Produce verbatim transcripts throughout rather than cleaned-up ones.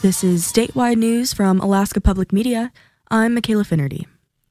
This is statewide news from Alaska Public Media. I'm Michaela Finnerty.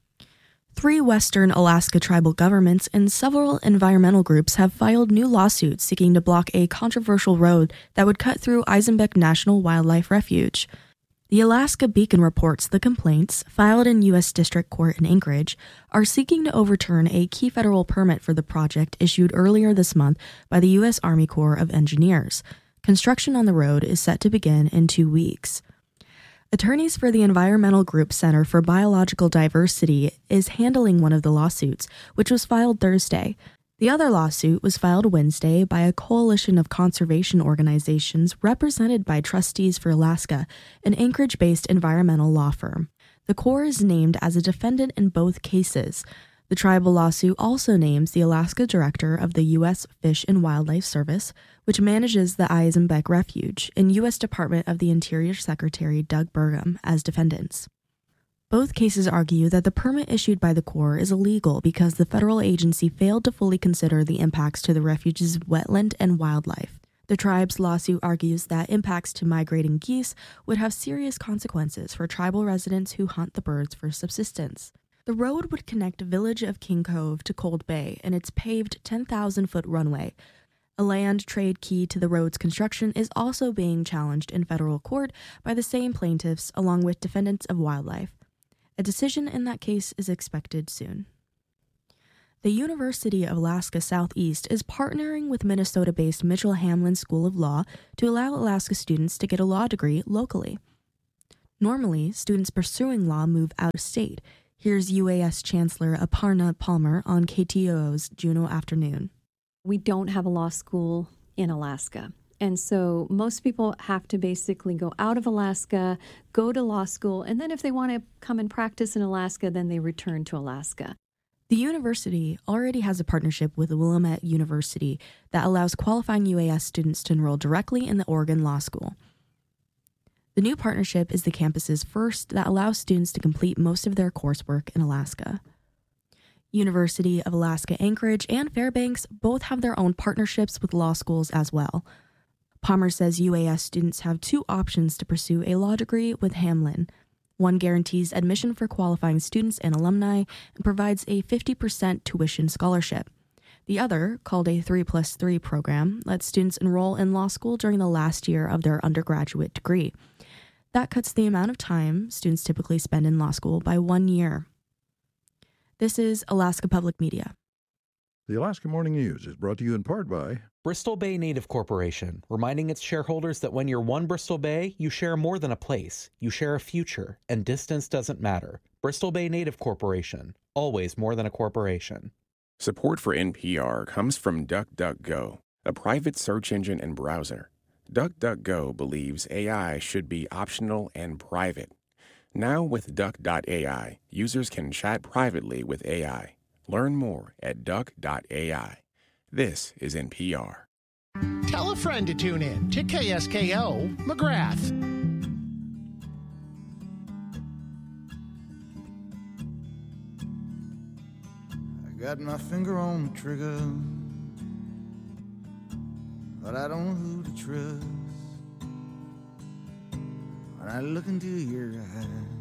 Three Western Alaska tribal governments and several environmental groups have filed new lawsuits seeking to block a controversial road that would cut through Eisenbeck National Wildlife Refuge. The Alaska Beacon reports the complaints, filed in U S District Court in Anchorage, are seeking to overturn a key federal permit for the project issued earlier this month by the U S Army Corps of Engineers. Construction on the road is set to begin in two weeks. Attorneys for the environmental group Center for Biological Diversity is handling one of the lawsuits, which was filed Thursday. The other lawsuit was filed Wednesday by a coalition of conservation organizations represented by Trustees for Alaska, an Anchorage-based environmental law firm. The Corps is named as a defendant in both cases. The tribal lawsuit also names the Alaska director of the U S Fish and Wildlife Service, which manages the Eisenbeck Refuge, and U S Department of the Interior Secretary Doug Burgum as defendants. Both cases argue that the permit issued by the Corps is illegal because the federal agency failed to fully consider the impacts to the refuge's wetland and wildlife. The tribe's lawsuit argues that impacts to migrating geese would have serious consequences for tribal residents who hunt the birds for subsistence. The road would connect the village of King Cove to Cold Bay and its paved ten thousand foot runway. A land trade key to the road's construction is also being challenged in federal court by the same plaintiffs along with defendants of wildlife. A decision in that case is expected soon. The University of Alaska Southeast is partnering with Minnesota-based Mitchell Hamline School of Law to allow Alaska students to get a law degree locally. Normally, students pursuing law move out of state. Here's U A S Chancellor Aparna Palmer on K T O O's Juneau Afternoon. We don't have a law school in Alaska. And so most people have to basically go out of Alaska, go to law school, and then if they want to come and practice in Alaska, then they return to Alaska. The university already has a partnership with Willamette University that allows qualifying U A S students to enroll directly in the Oregon Law School. The new partnership is the campus's first that allows students to complete most of their coursework in Alaska. University of Alaska Anchorage and Fairbanks both have their own partnerships with law schools as well. Palmer says U A S students have two options to pursue a law degree with Hamline. One guarantees admission for qualifying students and alumni and provides a fifty percent tuition scholarship. The other, called a three plus three program, lets students enroll in law school during the last year of their undergraduate degree. That cuts the amount of time students typically spend in law school by one year. This is Alaska Public Media. The Alaska Morning News is brought to you in part by Bristol Bay Native Corporation, reminding its shareholders that when you're one Bristol Bay, you share more than a place. You share a future, and distance doesn't matter. Bristol Bay Native Corporation, always more than a corporation. Support for N P R comes from DuckDuckGo, a private search engine and browser. DuckDuckGo believes A I should be optional and private. Now with Duck dot A I, users can chat privately with A I. Learn more at Duck dot A I. This is N P R. Tell a friend to tune in to K S K O McGrath. I got my finger on the trigger, but I don't know who to trust. When I look into your eyes,